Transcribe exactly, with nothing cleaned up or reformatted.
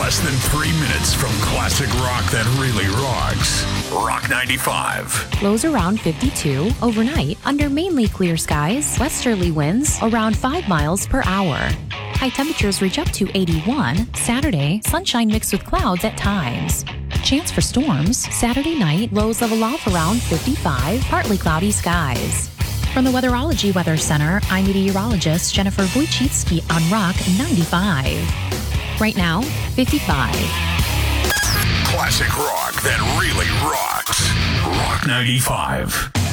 less than three minutes from classic rock that really rocks. Rock ninety-five. Lows around fifty-two. Overnight, under mainly clear skies, westerly winds around five miles per hour. High temperatures reach up to eighty-one. Saturday, sunshine mixed with clouds at times. Chance for storms. Saturday night, lows level off around fifty-five. Partly cloudy skies. From the Weatherology Weather Center, I'm meteorologist Jennifer Wojcicki on Rock ninety-five. Right now, fifty-five. Classic rock that really rocks. Rock ninety-five.